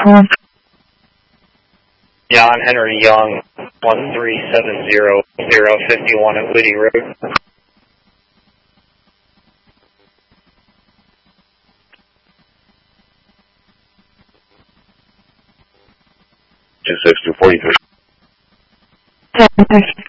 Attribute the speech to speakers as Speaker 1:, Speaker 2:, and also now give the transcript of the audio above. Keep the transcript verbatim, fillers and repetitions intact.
Speaker 1: John Henry Young, one three seven zero zero fifty-one at Whitty Road.
Speaker 2: two six two forty-three.